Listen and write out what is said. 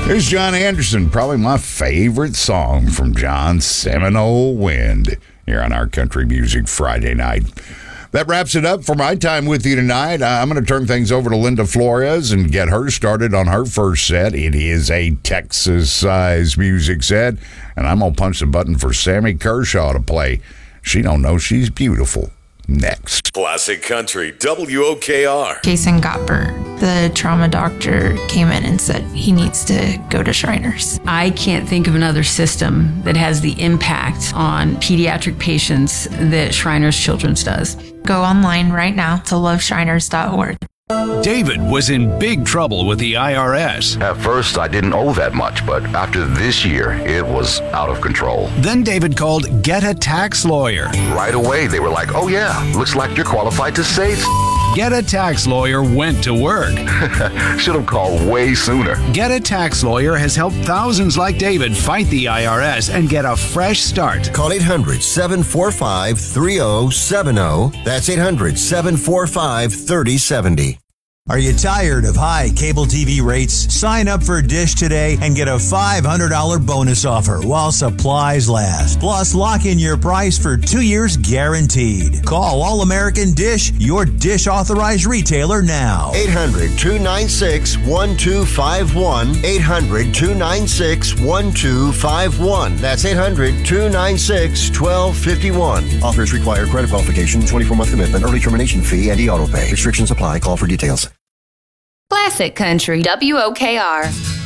Here's John Anderson, probably my favorite song from John's Seminole Wind here on our Country Music Friday night. That wraps it up for my time with you tonight. I'm going to turn things over to Linda Flores and get her started on her first set. It is a Texas-sized music set, and I'm going to punch the button for Sammy Kershaw to play She Don't Know She's Beautiful next. Classic Country, WOKR. Jason Gopper, the trauma doctor, came in and said he needs to go to Shriners. I can't think of another system that has the impact on pediatric patients that Shriners Children's does. Go online right now to loveshriners.org. David was in big trouble with the IRS. At first, I didn't owe that much, but after this year, it was out of control. Then David called Get a Tax Lawyer. Right away, they were like, oh yeah, looks like you're qualified to save. Get a Tax Lawyer went to work. Should have called way sooner. Get a Tax Lawyer has helped thousands like David fight the IRS and get a fresh start. Call 800-745-3070. That's 800-745-3070. Are you tired of high cable TV rates? Sign up for Dish today and get a $500 bonus offer while supplies last. Plus, lock in your price for 2 years guaranteed. Call All American Dish, your Dish authorized retailer now. 800-296-1251. 800-296-1251. That's 800-296-1251. Offers require credit qualification, 24-month commitment, early termination fee, and e-auto pay. Restrictions apply. Call for details. Classic Country, WOKR.